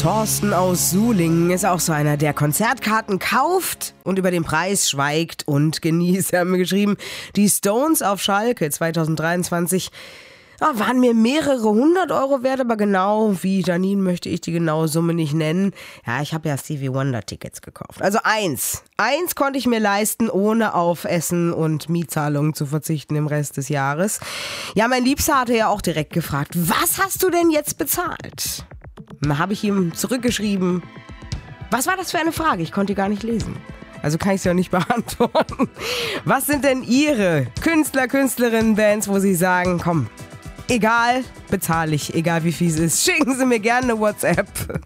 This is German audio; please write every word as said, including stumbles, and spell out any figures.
Thorsten aus Sulingen ist auch so einer, der Konzertkarten kauft und über den Preis schweigt und genießt. Wir haben mir geschrieben, die Stones auf Schalke zwanzig dreiundzwanzig ja, waren mir mehrere hundert Euro wert, aber genau wie Janine möchte ich die genaue Summe nicht nennen. Ja, ich habe ja Stevie Wonder Tickets gekauft. Also eins. Eins konnte ich mir leisten, ohne auf Essen und Mietzahlungen zu verzichten im Rest des Jahres. Ja, mein Liebster hatte ja auch direkt gefragt, was hast du denn jetzt bezahlt? Dann habe ich ihm zurückgeschrieben, was war das für eine Frage? Ich konnte die gar nicht lesen. Also kann ich es ja nicht beantworten. Was sind denn Ihre Künstler, Künstlerinnen, Bands, wo Sie sagen, komm, egal, bezahle ich, egal wie viel es ist. Schicken Sie mir gerne eine WhatsApp.